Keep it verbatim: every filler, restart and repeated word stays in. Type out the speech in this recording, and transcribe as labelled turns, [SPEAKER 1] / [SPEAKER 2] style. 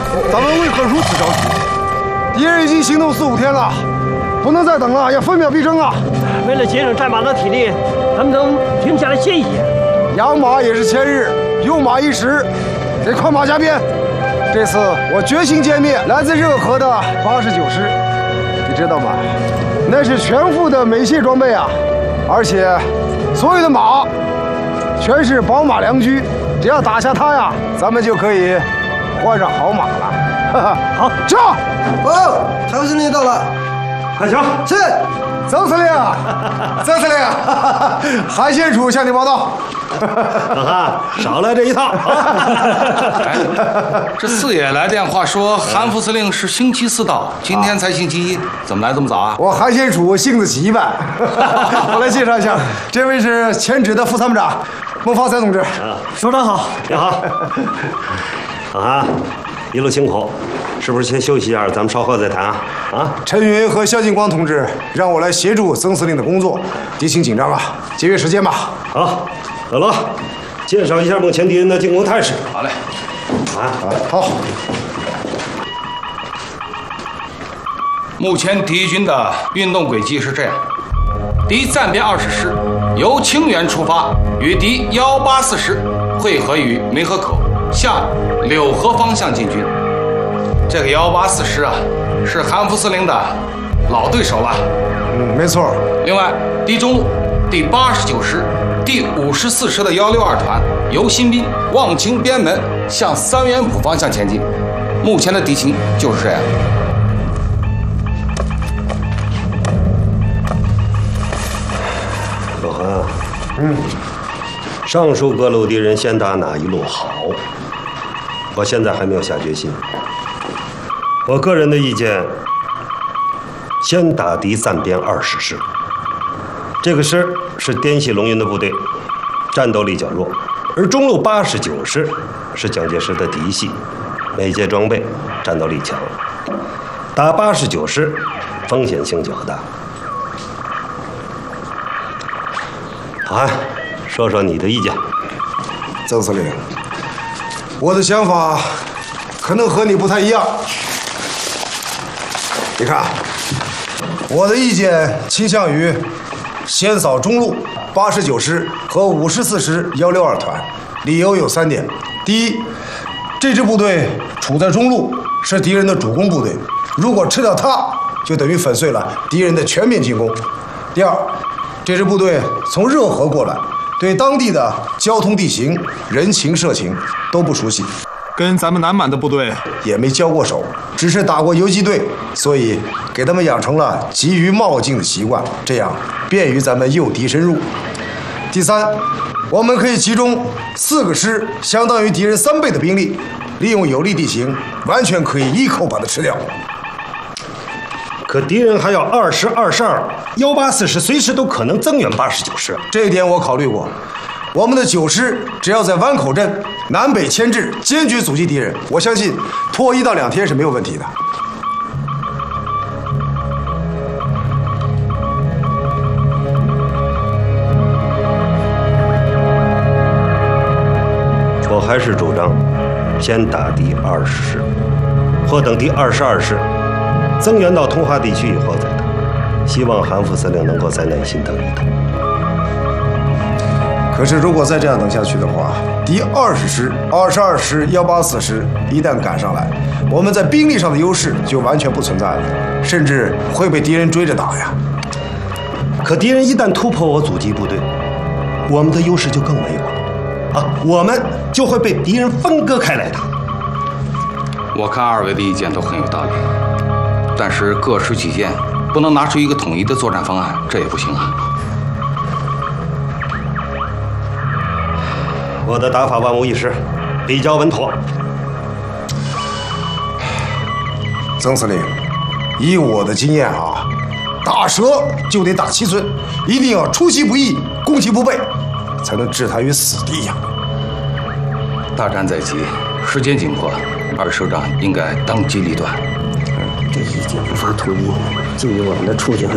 [SPEAKER 1] 咱们为何如此着急？敌人已经行动四五天了，不能再等了，要分秒必争啊！
[SPEAKER 2] 为了节省战马的体力，咱们能停下来歇一歇。
[SPEAKER 1] 养马也是千日，用马一时，得快马加鞭。这次我决心歼灭来自热河的八十九师，你知道吗？那是全副的美械装备啊，而且所有的马全是宝马良驹，只要打下它呀，咱们就可以换上好马了。哈哈，好，上！
[SPEAKER 3] 哦，谭司令到了，
[SPEAKER 4] 快行。
[SPEAKER 3] 是。
[SPEAKER 1] 曾司令，曾司令，韩县主向你报道。
[SPEAKER 4] 老韩，少来这一套。
[SPEAKER 5] 哎，这四爷来电话说韩副司令是星期四到，今天才星期一，怎么来这么早啊？
[SPEAKER 1] 我韩县主性子急呗。我来介绍一下，这位是前指的副参谋长孟方才同志。
[SPEAKER 2] 首长好，
[SPEAKER 4] 你好。老韩，一路辛苦。是不是先休息一下，咱们稍后再谈啊？啊！
[SPEAKER 1] 陈云和肖劲光同志让我来协助曾司令的工作，敌情紧张啊，节约时间吧。
[SPEAKER 4] 好，德罗，介绍一下目前敌人的进攻态势。
[SPEAKER 5] 好嘞。
[SPEAKER 4] 啊，
[SPEAKER 1] 好。
[SPEAKER 5] 目前敌军的运动轨迹是这样：敌暂编二十师由清源出发，与敌幺八四师汇合于梅河口，向柳河方向进军。这个幺八四师啊，是韩副司令的老对手了。
[SPEAKER 1] 嗯，没错。
[SPEAKER 5] 另外，敌中路第八十九师、第五十四师的幺六二团由新宾、望清边门向三元浦方向前进。目前的敌情就是这样。
[SPEAKER 4] 老韩啊，嗯，上述各路敌人先打哪一路好？我现在还没有下决心。我个人的意见，先打敌暂编二十师。这个师是滇西龙云的部队，战斗力较弱；而中路八十九师是蒋介石的嫡系，美械装备，战斗力强。打八十九师风险性较大。好汉，说说你的意见。
[SPEAKER 1] 曾司令，我的想法可能和你不太一样。你看，我的意见倾向于先扫中路八十九师和五十四师幺六二团，理由有三点：第一，这支部队处在中路，是敌人的主攻部队，如果吃掉它，就等于粉碎了敌人的全面进攻；第二，这支部队从热河过来，对当地的交通地形、人情社情都不熟悉。
[SPEAKER 6] 跟咱们南满的部队
[SPEAKER 1] 也没交过手，只是打过游击队，所以给他们养成了急于冒进的习惯，这样便于咱们诱敌深入。第三，我们可以集中四个师，相当于敌人三倍的兵力，利用有利地形，完全可以一口把它吃掉。
[SPEAKER 4] 可敌人还有二十二十二、幺八四师，随时都可能增援八十九师。
[SPEAKER 1] 这一点我考虑过。我们的九师只要在湾口镇南北牵制，坚决阻击敌人，我相信拖一到两天是没有问题的。
[SPEAKER 4] 我还是主张先打敌二十师，或等敌二十二师增援到通化地区以后再打。希望韩副司令能够再耐心等一等。
[SPEAKER 1] 可是，如果再这样等下去的话，敌二十师、二十二师、幺八四师一旦赶上来，我们在兵力上的优势就完全不存在了，甚至会被敌人追着打呀。
[SPEAKER 4] 可敌人一旦突破我阻击部队，我们的优势就更没有了啊！我们就会被敌人分割开来打。
[SPEAKER 5] 我看二位的意见都很有道理，但是各持己见，不能拿出一个统一的作战方案，这也不行啊。
[SPEAKER 4] 我的打法万无一失，比较稳妥。
[SPEAKER 1] 曾司令，以我的经验啊，打蛇就得打七寸，一定要出其不意，攻其不备，才能置他于死地呀。
[SPEAKER 5] 大战在即，时间紧迫，二首长应该当机立断。
[SPEAKER 2] 这意见无法统一，就以我们的处境